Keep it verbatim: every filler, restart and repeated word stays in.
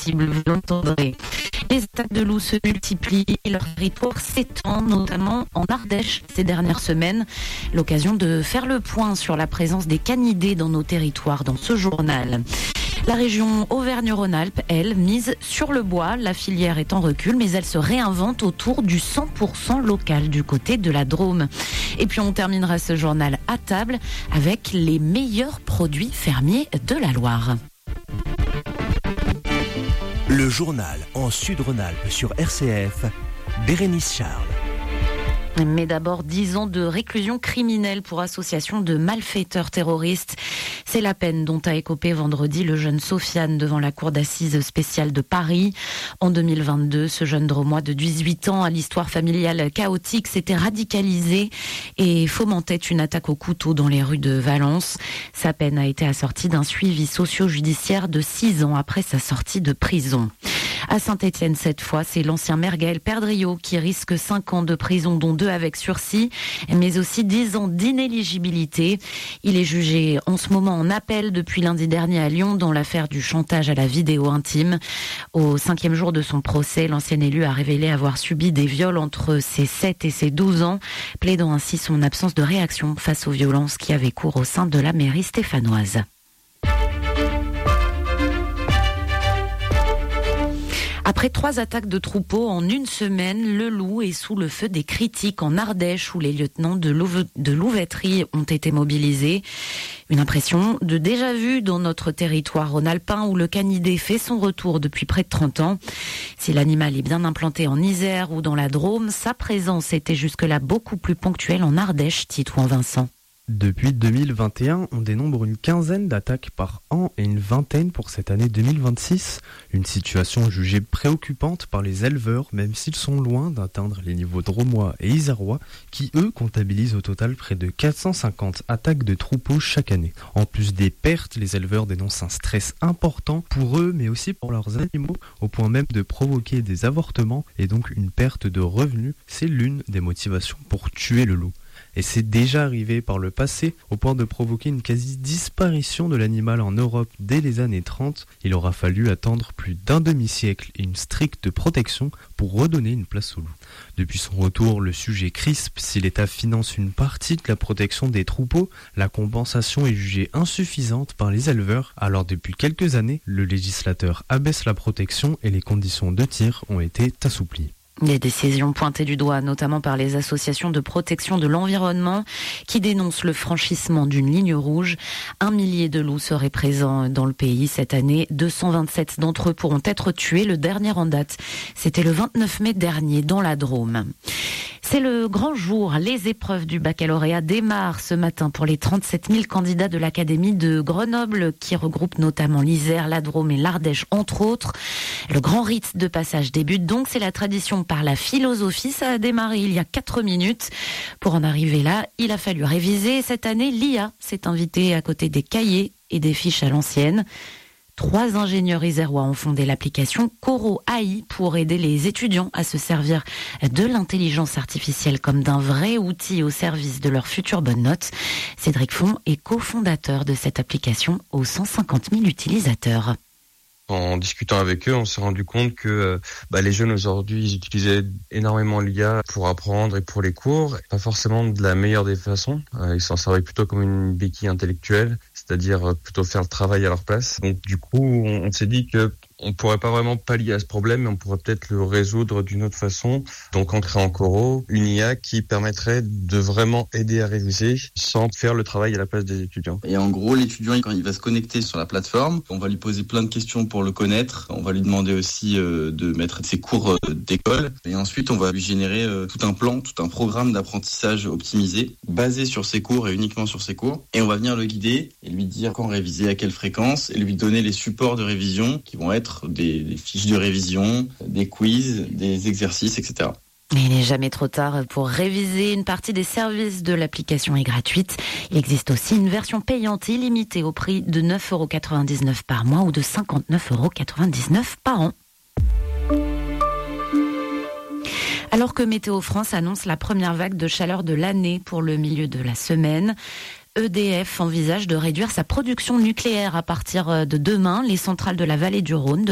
possible, vous l'entendrez. Les attaques de loups se multiplient et leur territoire s'étend, notamment en Ardèche ces dernières semaines. L'occasion de faire le point sur la présence des canidés dans nos territoires dans ce journal. La région Auvergne-Rhône-Alpes, elle, mise sur le bois. La filière est en recul, mais elle se réinvente autour du cent pour cent local du côté de la Drôme. Et puis on terminera ce journal à table avec les meilleurs produits fermiers de la Loire. Le journal en Sud-Rhône-Alpes sur R C F, Bérénice Charles. Mais d'abord, dix ans de réclusion criminelle pour association de malfaiteurs terroristes. C'est la peine dont a écopé vendredi le jeune Sofiane devant la cour d'assises spéciale de Paris. En deux mille vingt-deux, ce jeune Drômois de dix-huit ans à l'histoire familiale chaotique s'était radicalisé et fomentait une attaque au couteau dans les rues de Valence. Sa peine a été assortie d'un suivi socio-judiciaire de six ans après sa sortie de prison. À Saint-Étienne, cette fois, c'est l'ancien maire Gaël Perdriau qui risque cinq ans de prison, dont deux avec sursis, mais aussi dix ans d'inéligibilité. Il est jugé en ce moment en appel depuis lundi dernier à Lyon dans l'affaire du chantage à la vidéo intime. Au cinquième jour de son procès, l'ancien élu a révélé avoir subi des viols entre ses sept et ses douze ans, plaidant ainsi son absence de réaction face aux violences qui avaient cours au sein de la mairie stéphanoise. Après trois attaques de troupeaux en une semaine, le loup est sous le feu des critiques en Ardèche où les lieutenants de, louve- de louveterie ont été mobilisés. Une impression de déjà-vu dans notre territoire rhône-alpin où le canidé fait son retour depuis près de trente ans. Si l'animal est bien implanté en Isère ou dans la Drôme, sa présence était jusque-là beaucoup plus ponctuelle en Ardèche, Titouan Vincent. Depuis deux mille vingt et un, on dénombre une quinzaine d'attaques par an et une vingtaine pour cette année deux mille vingt-six. Une situation jugée préoccupante par les éleveurs, même s'ils sont loin d'atteindre les niveaux drômois et isérois, qui eux comptabilisent au total près de quatre cent cinquante attaques de troupeaux chaque année. En plus des pertes, les éleveurs dénoncent un stress important pour eux, mais aussi pour leurs animaux, au point même de provoquer des avortements et donc une perte de revenus. C'est l'une des motivations pour tuer le loup. Et c'est déjà arrivé par le passé, au point de provoquer une quasi-disparition de l'animal en Europe dès les années trente. Il aura fallu attendre plus d'un demi-siècle et une stricte protection pour redonner une place au loup. Depuis son retour, le sujet crispe. Si l'État finance une partie de la protection des troupeaux, la compensation est jugée insuffisante par les éleveurs. Alors depuis quelques années, le législateur abaisse la protection et les conditions de tir ont été assouplies. Des décisions pointées du doigt, notamment par les associations de protection de l'environnement qui dénoncent le franchissement d'une ligne rouge. Un millier de loups seraient présents dans le pays cette année. deux cent vingt-sept d'entre eux pourront être tués. Le dernier en date, c'était le vingt-neuf mai dernier dans la Drôme. C'est le grand jour. Les épreuves du baccalauréat démarrent ce matin pour les trente-sept mille candidats de l'Académie de Grenoble qui regroupe notamment l'Isère, la Drôme et l'Ardèche entre autres. Le grand rite de passage débute donc, c'est la tradition par la philosophie. Ça a démarré il y a quatre minutes. Pour en arriver là, il a fallu réviser. Cette année, l'I A s'est invitée à côté des cahiers et des fiches à l'ancienne. Trois ingénieurs isérois ont fondé l'application Coro A I pour aider les étudiants à se servir de l'intelligence artificielle comme d'un vrai outil au service de leurs futures bonnes notes. Cédric Font est cofondateur de cette application aux cent cinquante mille utilisateurs. En discutant avec eux, on s'est rendu compte que euh, bah, les jeunes aujourd'hui, ils utilisaient énormément l'I A pour apprendre et pour les cours, pas forcément de la meilleure des façons. Euh, ils s'en servaient plutôt comme une béquille intellectuelle, c'est-à-dire euh, plutôt faire le travail à leur place. Donc du coup, on, on s'est dit que on pourrait pas vraiment pallier à ce problème, mais on pourrait peut-être le résoudre d'une autre façon. Donc en créant Coro, une I A qui permettrait de vraiment aider à réviser sans faire le travail à la place des étudiants. Et en gros, l'étudiant, quand il va se connecter sur la plateforme, on va lui poser plein de questions pour le connaître. On va lui demander aussi euh, de mettre ses cours euh, d'école. Et ensuite, on va lui générer euh, tout un plan, tout un programme d'apprentissage optimisé, basé sur ses cours et uniquement sur ses cours. Et on va venir le guider et lui dire quand réviser, à quelle fréquence, et lui donner les supports de révision qui vont être Des, des fiches de révision, des quiz, des exercices, et cetera. Il n'est jamais trop tard pour réviser. Une partie des services de l'application est gratuite. Il existe aussi une version payante illimitée au prix de neuf euros quatre-vingt-dix-neuf par mois ou de cinquante-neuf euros quatre-vingt-dix-neuf par an. Alors que Météo France annonce la première vague de chaleur de l'année pour le milieu de la semaine, E D F envisage de réduire sa production nucléaire à partir de demain. Les centrales de la vallée du Rhône